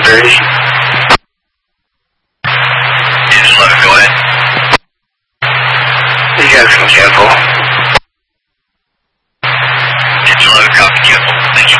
30. Engine 11, go ahead. Ejection, Jan 4.